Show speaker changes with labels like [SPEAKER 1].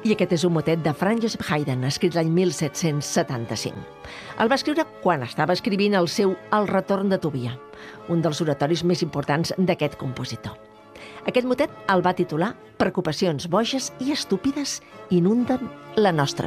[SPEAKER 1] I aquest és un motet de Franz Joseph Haydn, escrit l'any 1775. El va escriure quan estava escrivint el seu El retorn de Tobia, un dels oratoris més importants d'aquest compositor. Aquest motet el va titular Preocupacions boges i estúpides inunden la nostra